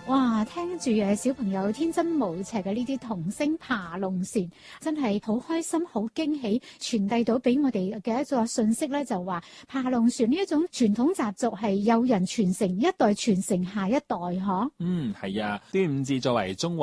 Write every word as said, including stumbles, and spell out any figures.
哇，聽住誒小朋友天真無邪嘅呢啲童聲爬龍船，真係好開心、好驚喜，傳遞到俾我哋嘅一個信息咧，就話爬龍船呢一種傳統習俗係有人傳承，一代傳承下一代，嗬。 嗯，係啊，端午節作為中